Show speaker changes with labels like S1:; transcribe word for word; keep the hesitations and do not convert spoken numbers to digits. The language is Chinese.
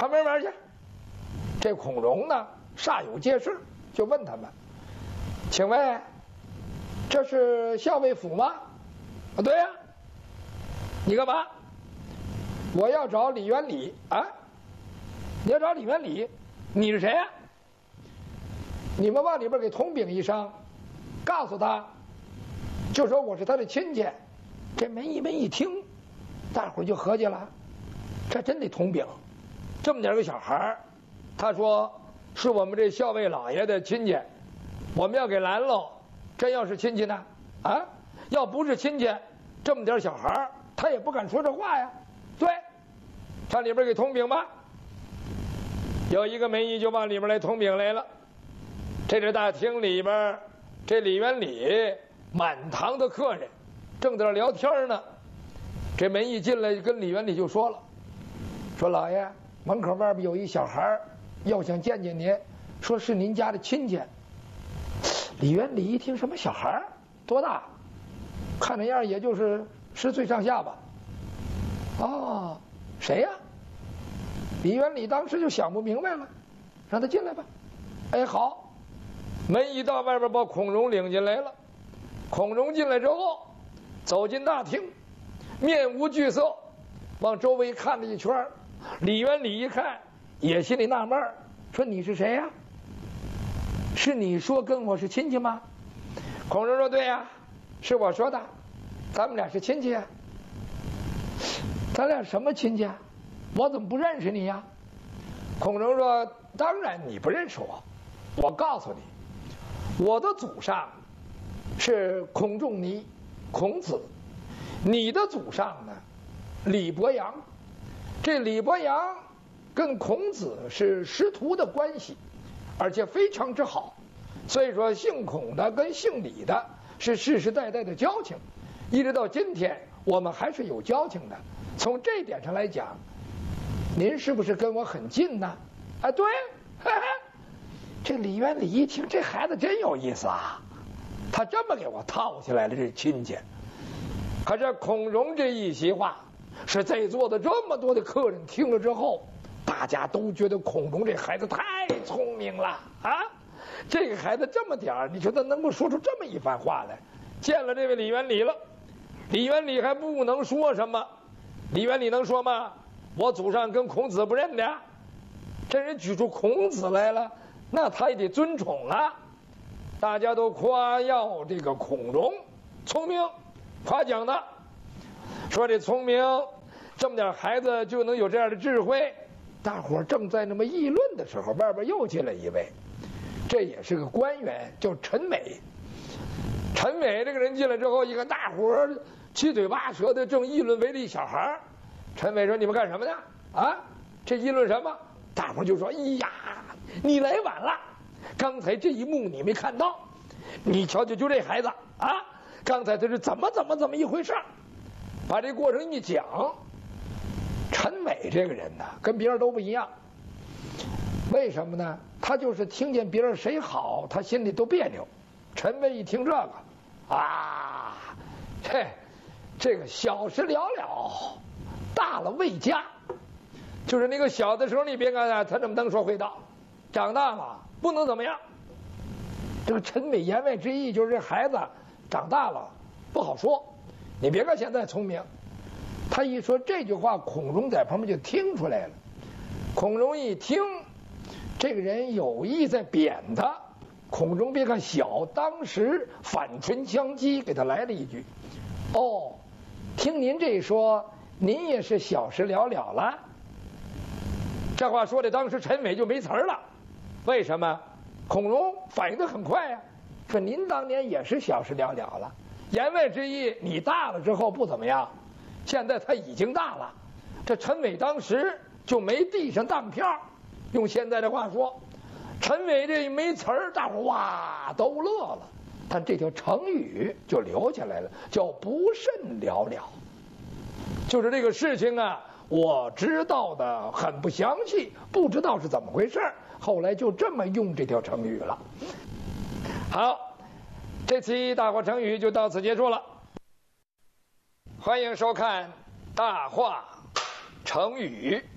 S1: 旁边玩去。这孔融呢，煞有介事，就问他们：“请问，这是校尉府吗？”啊，对呀、啊。你干嘛？我要找李元礼啊！你要找李元礼，你是谁呀、啊？你们往里边给通禀一声，告诉他，就说我是他的亲戚。这门一门一听，大伙儿就合计了，这真得通禀。这么点个小孩儿，他说是我们这校尉老爷的亲戚，我们要给拦喽。真要是亲戚呢？啊，要不是亲戚，这么点小孩儿，他也不敢说这话呀。对，上里边给通禀吧。有一个门医就往里边来通禀来了。这是大厅里边，这李元礼满堂的客人正在那聊天呢。这门一进来，跟李元礼就说了：“说老爷，门口外边有一小孩要想见见您，说是您家的亲戚。”李元礼一听，什么小孩多大？看那样也就是十岁上下吧。哦，谁呀？李元礼当时就想不明白了，让他进来吧。哎，好。门一到，外边把孔融领进来了。孔融进来之后，走进大厅，面无惧色，往周围看了一圈。李元礼一看，也心里纳闷，说：“你是谁呀、啊？是你说跟我是亲戚吗？”孔融说：“对呀、啊，是我说的，咱们俩是亲戚啊。”“咱俩什么亲戚啊？我怎么不认识你呀、啊？”孔融说：“当然你不认识我，我告诉你。我的祖上是孔仲尼，孔子，你的祖上呢，李伯阳。这李伯阳跟孔子是师徒的关系，而且非常之好。所以说，姓孔的跟姓李的是世世代代的交情，一直到今天，我们还是有交情的。从这一点上来讲，您是不是跟我很近呢？”啊，对，哈哈。这李元礼一听，这孩子真有意思啊，他这么给我套起来了，这亲戚。可是孔融这一席话，是在座的这么多的客人听了之后，大家都觉得孔融这孩子太聪明了啊！这个孩子这么点儿，你说他能够说出这么一番话来？见了这位李元礼了，李元礼还不能说什么。李元礼能说吗？我祖上跟孔子不认的，这人举出孔子来了，那他也得尊宠啊！大家都夸耀这个孔融聪明，夸奖他，说这聪明，这么点孩子就能有这样的智慧。大伙儿正在那么议论的时候，外边又进来一位，这也是个官员，叫陈美。陈美这个人进来之后，一看大伙儿七嘴八舌的正议论围着一小孩，陈美说：“你们干什么呢？啊，这议论什么？”大伙儿就说：“哎呀，你来晚了，刚才这一幕你没看到，你瞧瞧，就这孩子啊，刚才他是怎么怎么怎么一回事。”把这过程一讲，陈美这个人呢，跟别人都不一样。为什么呢？他就是听见别人谁好，他心里都别扭。陈美一听这个啊，这这个小事了了，大了未佳。就是那个小的时候，你别看他，他这么能说会道，长大了不能怎么样。这个陈美言外之意就是这孩子长大了不好说。你别看现在聪明，他一说这句话，孔融在旁边就听出来了。孔融一听，这个人有意在贬他。孔融别看小，当时反唇相讥，给他来了一句：“哦，听您这一说，您也是小事了了了。”这话说的当时陈美就没词儿了。为什么？孔融反应得很快呀、啊，说您当年也是小事了了了。言外之意，你大了之后不怎么样，现在他已经大了。这陈美当时就没递上当票，用现在的话说，陈美这一没词儿，大伙哇都乐了。但这条成语就留下来了，叫不甚了了。就是这个事情啊，我知道的很不详细，不知道是怎么回事，后来就这么用这条成语了。好，这期大话成语就到此结束了。欢迎收看大话成语。